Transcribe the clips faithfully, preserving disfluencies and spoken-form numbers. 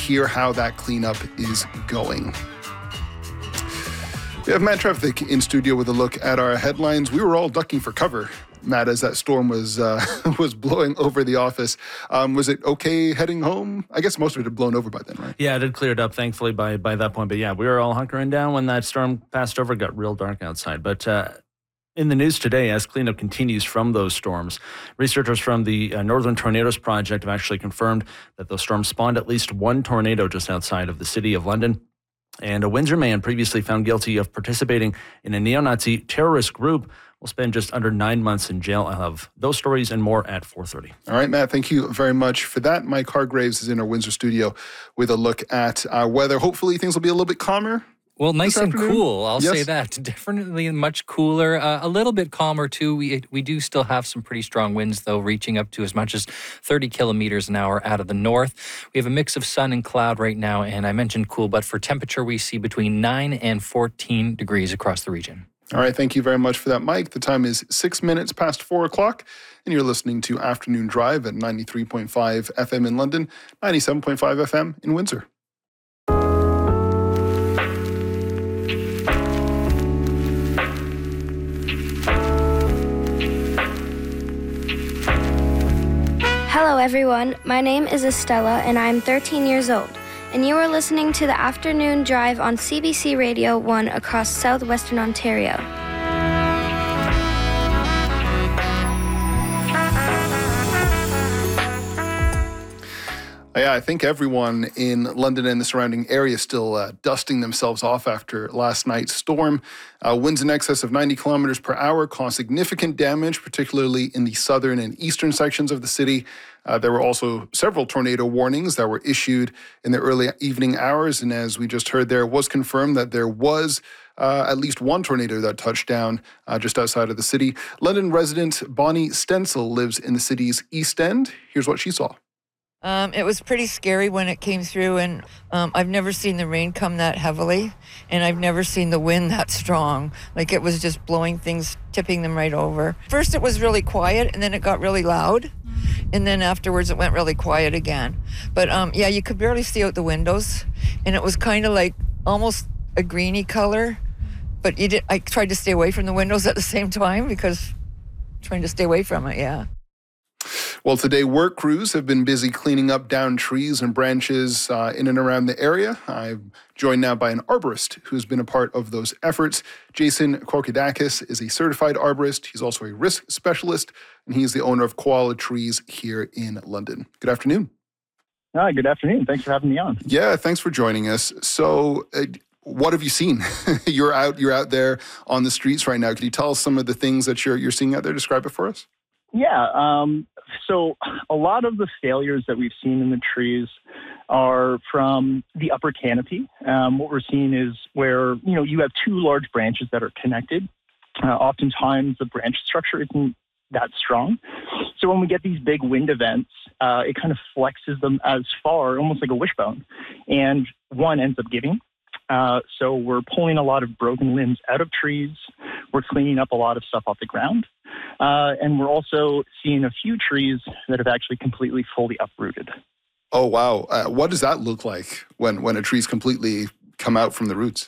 hear how that cleanup is going. We have Matt Trevithick in studio with a look at our headlines. We were all ducking for cover, Matt, as that storm was uh, was blowing over the office. Um, was it okay heading home? I guess most of it had blown over by then, right? Yeah, it had cleared up, thankfully, by by that point. But yeah, we were all hunkering down when that storm passed over. It got real dark outside. But uh, in the news today, as cleanup continues from those storms, researchers from the uh, Northern Tornadoes Project have actually confirmed that those storms spawned at least one tornado just outside of the city of London. And a Windsor man previously found guilty of participating in a neo-Nazi terrorist group will spend just under nine months in jail. I'll have those stories and more at four thirty. All right, Matt, thank you very much for that. Mike Hargraves is in our Windsor studio with a look at our weather. Hopefully things will be a little bit calmer. Well, nice and afternoon? cool, I'll Yes. say that. Definitely much cooler, uh, a little bit calmer too. We we do still have some pretty strong winds though, reaching up to as much as thirty kilometers an hour out of the north. We have a mix of sun and cloud right now, and I mentioned cool, but for temperature we see between nine and fourteen degrees across the region. All right, thank you very much for that, Mike. The time is six minutes past four o'clock, and you're listening to Afternoon Drive at ninety-three point five F M in London, ninety-seven point five F M in Windsor. Hello everyone, my name is Estella and I'm thirteen years old, and you are listening to the Afternoon Drive on C B C Radio one across southwestern Ontario. Yeah, I think everyone in London and the surrounding area is still uh, dusting themselves off after last night's storm. Uh, winds in excess of ninety kilometers per hour caused significant damage, particularly in the southern and eastern sections of the city. Uh, there were also several tornado warnings that were issued in the early evening hours. And as we just heard, there it was confirmed that there was uh, at least one tornado that touched down uh, just outside of the city. London resident Bonnie Stencil lives in the city's East End. Here's what she saw. Um, it was pretty scary when it came through, and um, I've never seen the rain come that heavily, and I've never seen the wind that strong. Like, it was just blowing things, tipping them right over. First it was really quiet, and then it got really loud, and then afterwards it went really quiet again. But um, yeah, you could barely see out the windows, and it was kind of like almost a greeny color, but you did. I tried to stay away from the windows at the same time because trying to stay away from it, yeah. Well, today work crews have been busy cleaning up downed trees and branches uh, in and around the area. I'm joined now by an arborist who's been a part of those efforts. Jason Korkidakis is a certified arborist. He's also a risk specialist, and he's the owner of Koala Trees here in London. Good afternoon. Hi, good afternoon. Thanks for having me on. Yeah, thanks for joining us. So, uh, what have you seen? you're out. You're out there on the streets right now. Can you tell us some of the things that you're you're seeing out there? Describe it for us. Yeah. Um, so a lot of the failures that we've seen in the trees are from the upper canopy. Um, what we're seeing is where, you know, you have two large branches that are connected. Uh, oftentimes the branch structure isn't that strong. So when we get these big wind events, uh, it kind of flexes them as far, almost like a wishbone. And one ends up giving. Uh, so we're pulling a lot of broken limbs out of trees. We're cleaning up a lot of stuff off the ground. Uh, and we're also seeing a few trees that have actually completely fully uprooted. Oh, wow. Uh, what does that look like when, when a tree's completely come out from the roots?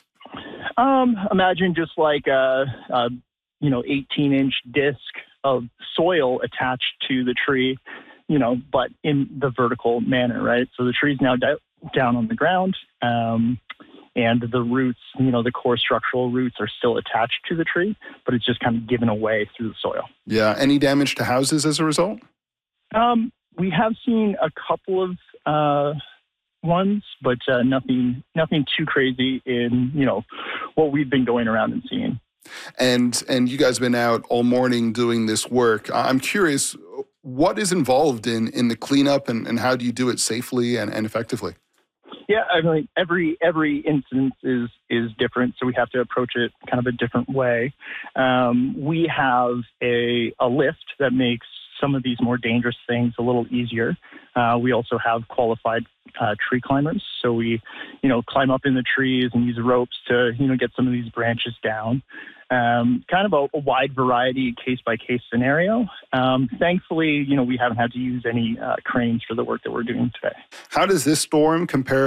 Um, imagine just like a, a you know, eighteen inch disc of soil attached to the tree, you know, but in the vertical manner, right? So the tree's now d- down on the ground. Um, And the roots, you know, the core structural roots are still attached to the tree, but it's just kind of given away through the soil. Yeah. Any damage to houses as a result? Um, we have seen a couple of uh, ones, but uh, nothing, nothing too crazy in, you know, what we've been going around and seeing. And and you guys have been out all morning doing this work. I'm curious, what is involved in, in the cleanup, and, and how do you do it safely and, and effectively? Yeah, I mean, every every instance is is different, so we have to approach it kind of a different way. Um, we have a a lift that makes some of these more dangerous things a little easier. Uh, we also have qualified uh, tree climbers, so we, you know, climb up in the trees and use ropes to, you know, get some of these branches down. Um, kind of a, a wide variety, case by case scenario. Um, thankfully, you know, we haven't had to use any uh, cranes for the work that we're doing today. How does this storm compare